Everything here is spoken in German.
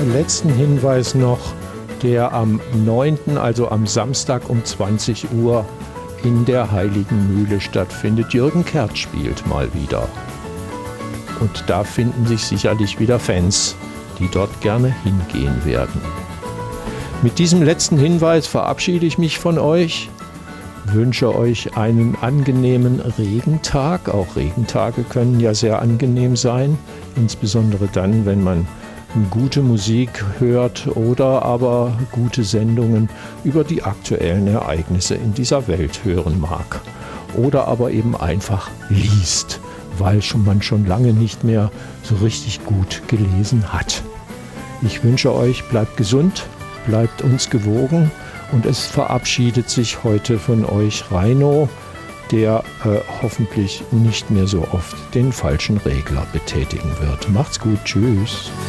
einen letzten Hinweis noch, der am 9., also am Samstag um 20 Uhr in der Heiligen Mühle stattfindet. Jürgen Kert spielt mal wieder. Und da finden sich sicherlich wieder Fans, die dort gerne hingehen werden. Mit diesem letzten Hinweis verabschiede ich mich von euch, wünsche euch einen angenehmen Regentag. Auch Regentage können ja sehr angenehm sein, insbesondere dann, wenn man gute Musik hört oder aber gute Sendungen über die aktuellen Ereignisse in dieser Welt hören mag. Oder aber eben einfach liest, weil man schon lange nicht mehr so richtig gut gelesen hat. Ich wünsche euch, bleibt gesund, bleibt uns gewogen und es verabschiedet sich heute von euch Reino, der hoffentlich nicht mehr so oft den falschen Regler betätigen wird. Macht's gut, tschüss.